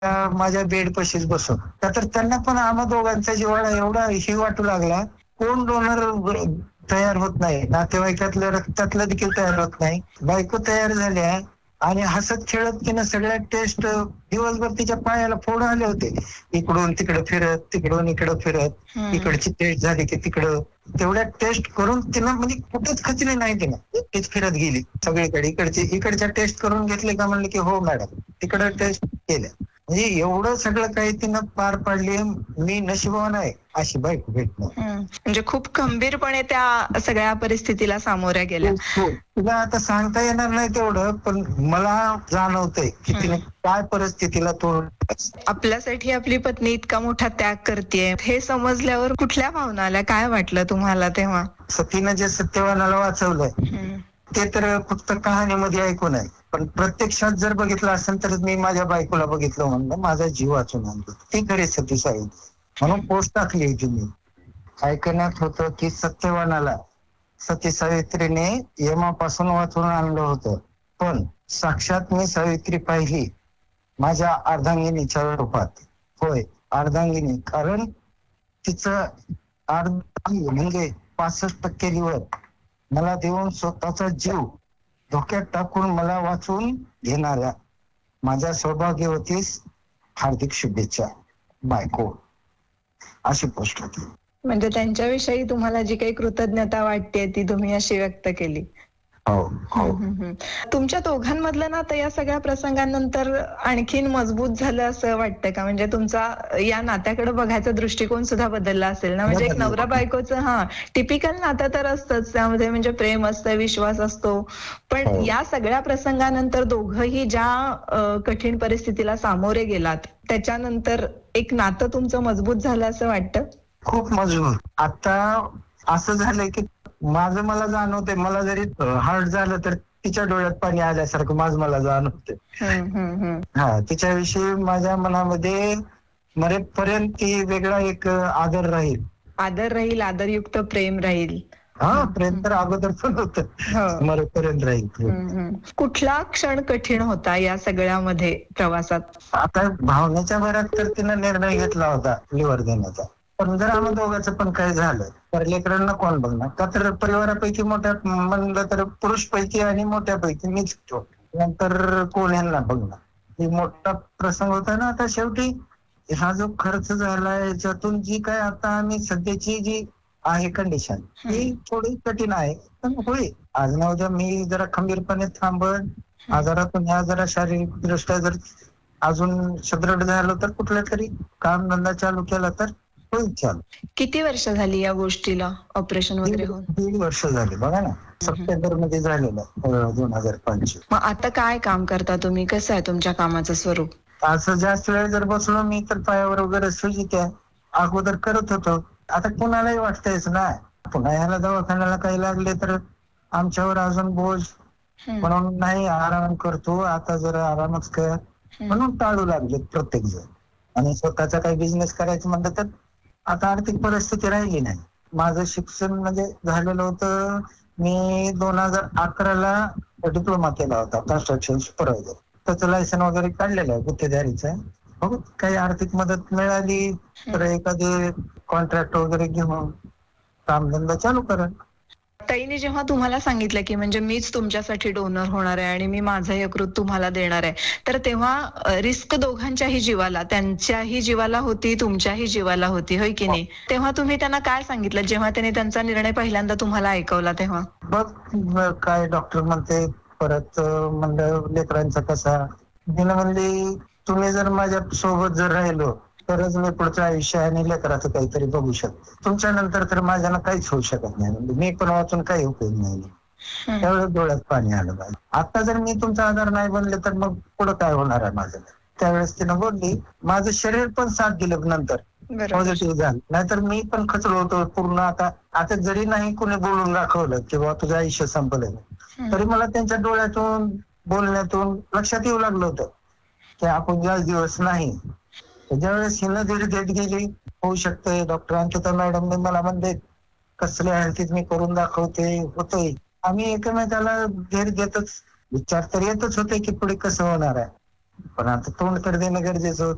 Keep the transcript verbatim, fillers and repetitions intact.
अ, माझ्या बेड पाशीच बसून. का तर त्यांना पण आम्हा दोघांचा जिव्हाळा एवढा हे वाटू लागला, कोण डोनर तयार होत नाही. नातेवाईकातलं, रक्तातलं देखील तयार होत नाही. बायको तयार झाल्या आणि हसत-खेळत तिनं सगळ्या टेस्ट दिवसभर तिच्या पायाला फोड आले होते. इकडून तिकडं फिरत, तिकडून इकडं फिरत, हं. इकडची टेस्ट झाली की तिकडं. तेवढ्या टेस्ट करून तिनं म्हणजे कुठेच खचली नाही तिनं. एकटीच फिरत गेली सगळीकडे. इकडची इकडच्या टेस्ट करून घेतले का म्हणले की हो मॅडम. तिकडं टेस्ट केल्या. म्हणजे एवढं सगळं काही तिनं पार पाडली. मी नशिबवान आहे अशी बायको भेटणं. हं. म्हणजे खूप खंबीरपणे त्या सगळ्या परिस्थितीला सामोऱ्या गेल्या. हो, हो. तुला आता सांगता येणार नाही तेवढं, पण मला जाणवतंय की हं. तिने काय परिस्थितीला तोंड आपल्यासाठी आपली पत्नी इतका मोठा त्याग करतेय, हे समजल्यावर कुठल्या भावना आल्या? काय वाटलं तुम्हाला तेव्हा? सतीनं जे सत्यवानाला वाचवलंय, हं. ते तर फक्त कहाणीमध्ये ऐकून आहे. पण प्रत्यक्षात जर बघितलं असेल तर मी माझ्या बायकोला बघितलं म्हणलं माझा जीव वाचून आणला. ती खरी सती सावित्री. म्हणून पोस्ट टाकली होती मी. ऐकण्यात होतं की सत्यवानाला सती सावित्रीने यमापासून वाचवून आणलं होतं. पण साक्षात मी सावित्री पाहिली माझ्या अर्धांगिनीच्या रूपात. होय, अर्धांगिनी. कारण तिचं अर्धांगी म्हणजे पासष्ट टक्के लिव्हर मला देऊन स्वतःचा जीव धोक्यात टाकून मला वाचवून घेणाऱ्या माझ्या सौभाग्यवतीस हार्दिक शुभेच्छा बायको. अशी पोस्ट होती. म्हणजे त्यांच्याविषयी तुम्हाला जी काही कृतज्ञता वाटते ती तुम्ही अशी व्यक्त केली. हो, हं, हो. हं, हं. तुमच्या दोघांमधलं नातं या सगळ्या प्रसंगानंतर आणखीन मजबूत झालं असं वाटतं का? म्हणजे तुमचा या नात्याकडे बघायचा दृष्टिकोन सुद्धा बदलला असेल ना? म्हणजे एक नवरा बायकोचं हां, टिपिकल नातं तर असतंच त्यामध्ये म्हणजे प्रेम असतं, विश्वास असतो. पण हो. या सगळ्या प्रसंगानंतर दोघंही ज्या अ, कठीण परिस्थितीला सामोरे गेलात, त्याच्यानंतर एक नातं तुमचं मजबूत झालं असं वाटतं? खूप मजबूत. आता असं झालंय की माझं मला जाणवतंय, मला जरी हर्ट झालं तर तिच्या डोळ्यात पाणी आल्यासारखं माझं मला जाणवतंय. हं, हं, हं. हां, तिच्याविषयी माझ्या मनामध्ये मरेपर्यंत ती वेगळा एक आदर राहील. आदर राहील, आदरयुक्त प्रेम राहील. हां, हं, प्रेम हं. तर अगोदर पण होतं. हो. मरेपर्यंत राहील प्रेम. हं, हं. कुठला क्षण कठीण होता या सगळ्यामध्ये प्रवासात? आता भावनेच्या भरात तर तिनं निर्णय घेतला होता लिव्हर देण्याचा. पण जर आम्हा दोघांचं पण काही झालं तर लेकरांना कोण बघणार? का तर परिवारापैकी मोठ्या म्हणलं तर पुरुषपैकी आणि मोठ्यापैकी मीच होतो. नंतर कोण ह्यांना बघणार? हे मोठा प्रसंग होता ना. आता शेवटी हा जो खर्च झालाय याच्यातून जी काय आता आम्ही सध्याची जी आहे कंडिशन हं. ही थोडी कठीण आहे. पण होईल. आज ना उद्या मी जरा खंबीरपणे थांबन. हं. आजारातून ह्या जरा शारीरिकदृष्ट्या जर अजून सुदृढ झालो तर कुठला तरी कामधंदा चालू केला तर होईल चालू. किती वर्ष झाली या गोष्टीला ऑपरेशन वगैरे दीड होऊन? दीड वर्ष झाले बघा ना. हं, हं. सप्टेंबर मध्ये झालेलं अ, दोन हजार पंचवीस. मग आता काय काम करता तुम्ही? कसं आहे तुमच्या कामाचं स्वरूप? असं जास्त वेळ जर बसलो मी तर पायावर वगैरे सुजी त्या अगोदर करत होतो. आता कुणालाही वाटतंयच ना. पुन्हा ह्याला दवाखान्याला काही लागले तर आमच्यावर अजून बोज. हं, म्हणून नाही आराम करतो आता जरा आरामच कर हं. म्हणून टाळू लागले प्रत्येक जण. आणि स्वतःचा काही बिझनेस करायचं म्हणलं तर आता आर्थिक परिस्थिती राहिली नाही. माझं शिक्षण म्हणजे झालेलं होतं. मी दोन हजार अकराला डिप्लोमा केला होता कन्स्ट्रक्शन सुपरवायझर. त्याचं लायसन वगैरे काढलेलं आहे गुत्तेदारीचं. बघू काही आर्थिक मदत मिळाली तर एखादी कॉन्ट्रॅक्ट वगैरे घेऊन कामधंदा चालू करेन. ताईने जेव्हा तुम्हाला सांगितलं की म्हणजे मीच तुमच्यासाठी डोनर होणार आहे आणि मी माझं यकृत तुम्हाला देणार आहे, तर तेव्हा रिस्क दोघांच्याही जीवाला, त्यांच्याही जीवाला होती, तुमच्याही जीवाला होती, होय की नाही? तेव्हा तुम्ही त्यांना काय सांगितलं जेव्हा त्यांनी त्यांचा निर्णय पहिल्यांदा तुम्हाला ऐकवला तेव्हा? बघ काय डॉक्टर म्हणते परत म्हणलं लेकरांचा कसा. तिनं म्हणली तुम्ही जर माझ्या सोबत जर राहिलो तरच मी पुढचं आयुष्य आणि लेकराचं काहीतरी बघू शकतो. तुमच्या नंतर तर माझ्यानं काहीच होऊ शकत नाही. म्हणजे मी पण वाचून काही उपयोग नाही. हं. त्यावेळेस डोळ्यात पाणी आलं पाहिजे. आता जर मी तुमचा आधार नाही बनले तर मग पुढं काय होणार आहे माझं? त्यावेळेस तिनं बोलली माझं शरीर पण साथ दिलं नंतर बरोबर. पॉझिटिव्ह झालं. नाहीतर मी पण खचलो होतो पूर्ण. आता आता जरी नाही कोणी बोलून दाखवलं किंवा तुझं आयुष्य संपलंय हं. तरी मला त्यांच्या डोळ्यातून बोलण्यातून लक्षात येऊ लागलं होतं की आपण जास्त दिवस नाही. ज्यावेळेस हिनं दीड देत गेली होऊ शकतंय डॉक्टर अंकिता मॅडमने मला म्हणले कसल्या हलतीत मी करून दाखवते होतंय. आम्ही एकमेकाला धीर देतच विचार तर येतच होते की पुढे कसं होणार आहे. पण आता तोंड तर देणं गरजेचं होतं.